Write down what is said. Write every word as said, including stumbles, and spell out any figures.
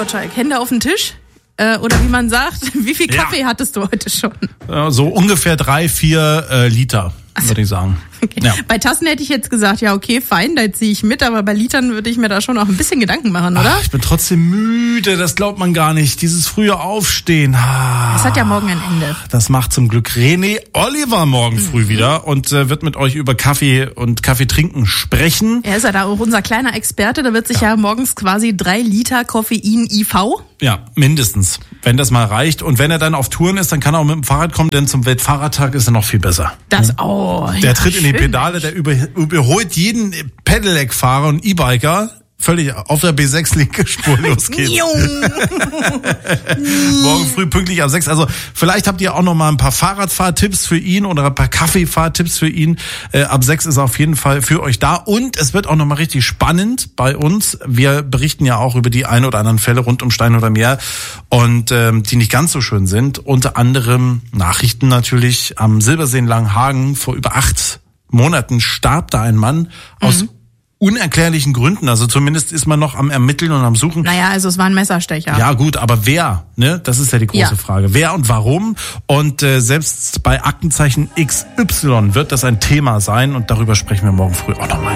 Gottschalk, Hände auf den Tisch. Äh, oder wie man sagt, wie viel Kaffee ja. hattest du heute schon? Äh, so ungefähr drei, vier äh, Liter, also, würde ich sagen. Okay. Ja. Bei Tassen hätte ich jetzt gesagt, ja okay, fein, da ziehe ich mit, aber bei Litern würde ich mir da schon auch ein bisschen Gedanken machen, oder? Ach, ich bin trotzdem müde, das glaubt man gar nicht. Dieses frühe Aufstehen. Ah, das hat ja morgen ein Ende. Das macht zum Glück René Oliver morgen mhm. früh wieder und äh, wird mit euch über Kaffee und Kaffee trinken sprechen. Er ist ja da auch unser kleiner Experte, da wird sich ja, ja morgens quasi drei Liter Koffein I V. Ja, mindestens, wenn das mal reicht. Und wenn er dann auf Touren ist, dann kann er auch mit dem Fahrrad kommen, denn zum Weltfahrradtag ist er noch viel besser. Das, oh, Der ja, tritt in die schön. Pedale, der über, überholt jeden Pedelec-Fahrer und E-Biker. Völlig auf der B sechs linke Spur, los geht's. Morgen früh pünktlich ab sechs. Also vielleicht habt ihr auch noch mal ein paar Fahrradfahrtipps für ihn oder ein paar Kaffeefahrtipps für ihn. Äh, ab sechs ist er auf jeden Fall für euch da. Und es wird auch noch mal richtig spannend bei uns. Wir berichten ja auch über die ein oder anderen Fälle rund um Stein oder Meer und ähm, die nicht ganz so schön sind. Unter anderem Nachrichten natürlich am Silbersee in Langenhagen. Vor über acht Monaten starb da ein Mann mhm. aus unerklärlichen Gründen, also zumindest ist man noch am Ermitteln und am Suchen. Naja, also es war ein Messerstecher. Ja gut, aber wer, ne? Das ist ja die große ja. Frage. Wer und warum? Und äh, selbst bei Aktenzeichen X Y wird das ein Thema sein und darüber sprechen wir morgen früh auch nochmal.